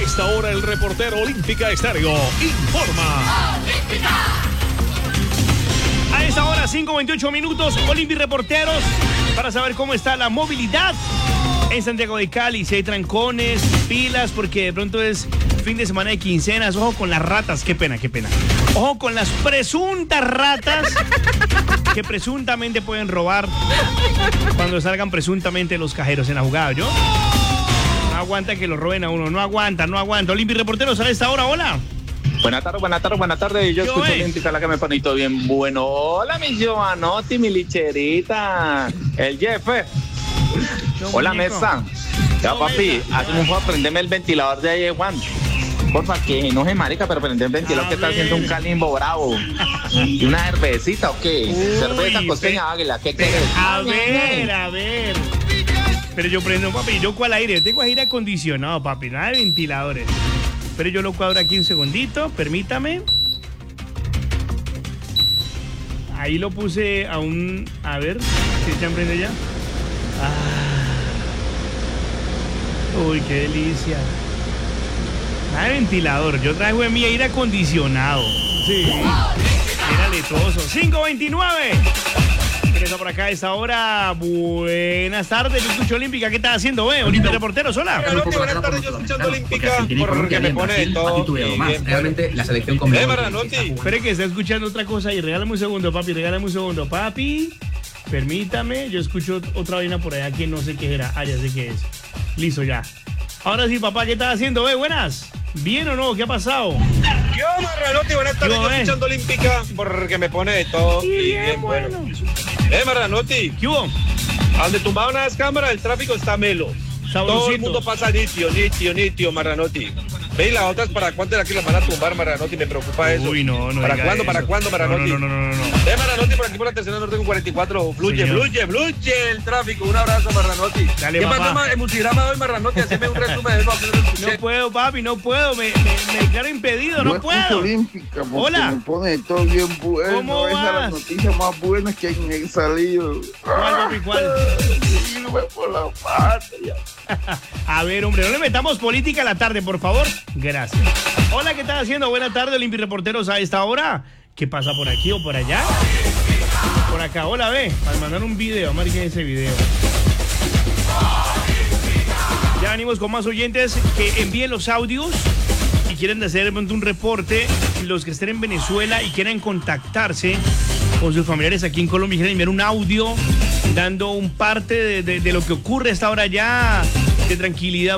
esta hora el reportero Olímpica Estéreo informa. A esta hora, 5:28 minutos, Olympi Reporteros, para saber cómo está la movilidad en Santiago de Cali. Si hay trancones, pilas, porque de pronto es fin de semana de quincenas. Ojo con las ratas, qué pena. Ojo con las presuntas ratas que presuntamente pueden robar cuando salgan presuntamente los cajeros en la jugada. Yo no aguanta que lo roben a uno, no aguanta. Olympi Reporteros, a esta hora, hola. Buenas tardes. Yo escucho Olímpica, la que me pone todo bien bueno. Hola, mi Giovanotti, mi licherita. El jefe. Hola, mesa. Ya, papi, hazme un favor, prendeme el ventilador de ahí, Juan. Porfa, que no se marica, pero prende el ventilador que está haciendo un calimbo bravo. ¿Y una cervecita o qué? Cerveza costeña águila, ¿qué quieres? A ver. Pero yo prendo, papi, ¿yo cuál aire? Tengo aire acondicionado, papi, nada de ventiladores. Pero yo lo cuadro aquí un segundito, permítame. Ahí lo puse a un... A ver, si se prende ya. Uy, qué delicia. Nada de ventilador, yo traigo en mi aire acondicionado. Sí, era letoso. 5:29. Regresa por acá a esta hora. Buenas tardes, yo escucho Olímpica. ¿Qué estás haciendo, Olympi Reporteros? Hola. Buenas tardes, yo escuchando Olímpica. Porque me pone de todo. Realmente la selección con Espere que está escuchando otra cosa y regálame un segundo, papi. Permítame, yo escucho otra vaina por allá que no sé qué era. Ya sé qué es. Listo, ya. Ahora sí, papá, ¿qué estás haciendo? Buenas. ¿Bien o no? ¿Qué ha pasado? Yo, Marranotti, buenas tardes, yo escuchando Olímpica. Porque me pone de todo. Y bien bueno. Marranotti. ¿Qué hubo? A donde tumbaron las cámaras, el tráfico está melo. Sabrosito. Todo el mundo pasa nitio, Marranotti. Ve, y las otras, ¿para cuándo era que las van a tumbar, Marranotti? Me preocupa eso. Uy, no. ¿Para cuándo, Marranotti? No. Marranotti, por aquí por la tercera norte con 44. Fluye el tráfico. Un abrazo, Marranotti. Dale, ¿Qué papá. pasa en Multigrama hoy, Marranotti? Haceme un resumen de eso. No puedo, papi, no puedo. Me declaro impedido, no puedo. Olímpica, hola. Me pone todo bien bueno. ¿Cómo Esa es la noticia más buena que han salido. ¿Cuál, papi, cuál? Irme por la patria. A ver, hombre, no le metamos política a la tarde, por favor. Gracias. Hola, ¿qué estás haciendo? Buenas tardes, Olympi Reporteros a esta hora. ¿Qué pasa por aquí o por allá? Por acá, hola, para mandar un video, marquen ese video. Ya venimos con más oyentes que envíen los audios y quieren hacer un reporte. Los que estén en Venezuela y quieran contactarse con sus familiares aquí en Colombia, quieren enviar un audio dando un parte de lo que ocurre a esta hora ya de tranquilidad.